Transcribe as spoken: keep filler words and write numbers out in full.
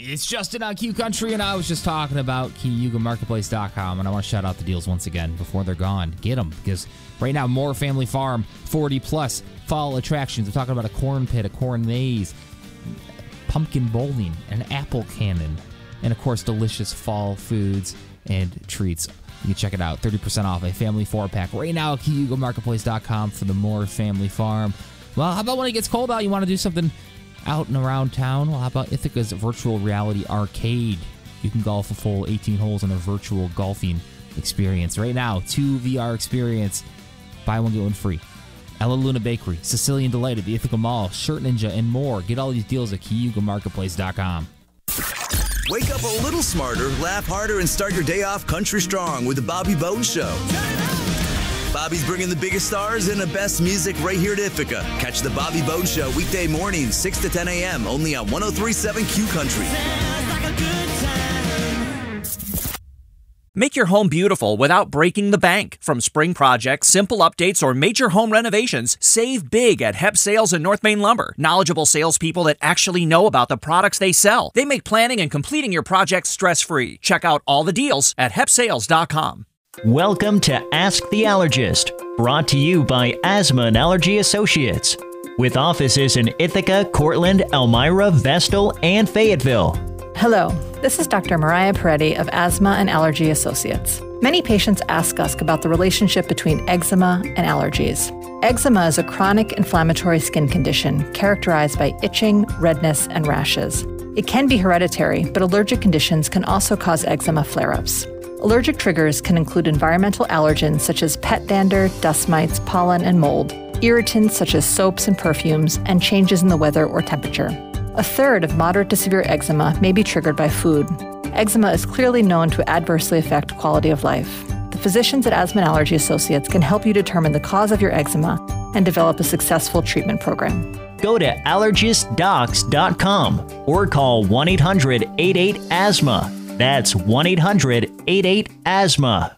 It's Justin on Q Country, and I was just talking about Cayuga Marketplace dot com, and I want to shout out the deals once again before they're gone. Get them, because right now, Moore Family Farm, forty plus fall attractions. We're talking about a corn pit, a corn maze, pumpkin bowling, an apple cannon, and of course, delicious fall foods and treats. You can check it out, thirty percent off a family four-pack right now at Cayuga Marketplace dot com for the Moore Family Farm. Well, how about when it gets cold out, you want to do something out and around town? Well, how about Ithaca's Virtual Reality Arcade? You can golf a full eighteen holes in a virtual golfing experience. Right now, two V R experience, buy one, get one free. Ella Luna Bakery, Sicilian Delight at the Ithaca Mall, Shirt Ninja, and more. Get all these deals at Cayuga Marketplace dot com. Wake up a little smarter, laugh harder, and start your day off country strong with the Bobby Bones Show. Bobby's bringing the biggest stars and the best music right here to Ithaca. Catch the Bobby Bones Show weekday mornings, six to ten a.m. only on one oh three point seven Q Country. Make your home beautiful without breaking the bank. From spring projects, simple updates, or major home renovations, save big at Hep Sales and North Main Lumber. Knowledgeable salespeople that actually know about the products they sell. They make planning and completing your projects stress-free. Check out all the deals at Hep Sales dot com. Welcome to Ask the Allergist, brought to you by Asthma and Allergy Associates, with offices in Ithaca, Cortland, Elmira, Vestal, and Fayetteville. Hello, this is Doctor Mariah Peretti of Asthma and Allergy Associates. Many patients ask us about the relationship between eczema and allergies. Eczema is a chronic inflammatory skin condition characterized by itching, redness, and rashes. It can be hereditary, but allergic conditions can also cause eczema flare-ups. Allergic triggers can include environmental allergens such as pet dander, dust mites, pollen, and mold, irritants such as soaps and perfumes, and changes in the weather or temperature. A third of moderate to severe eczema may be triggered by food. Eczema is clearly known to adversely affect quality of life. The physicians at Asthma and Allergy Associates can help you determine the cause of your eczema and develop a successful treatment program. Go to allergist docs dot com or call one eight hundred eight eight asthma. That's one eight hundred eight eight asthma.